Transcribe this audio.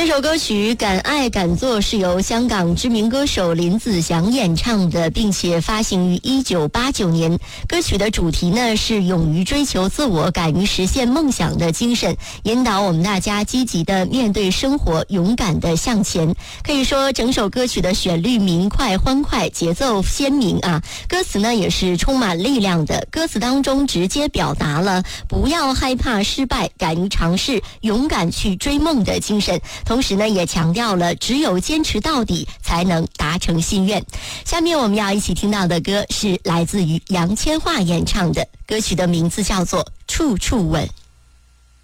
这首歌曲《敢爱敢做》是由香港知名歌手林子祥演唱的，并且发行于1989年。歌曲的主题呢是勇于追求自我、敢于实现梦想的精神，引导我们大家积极的面对生活，勇敢的向前。可以说整首歌曲的旋律明快欢快，节奏鲜明啊，歌词呢也是充满力量的。歌词当中直接表达了不要害怕失败，敢于尝试，勇敢去追梦的精神，同时呢也强调了只有坚持到底才能达成心愿。下面我们要一起听到的歌是来自于杨千嬅演唱的，歌曲的名字叫做《处处吻》。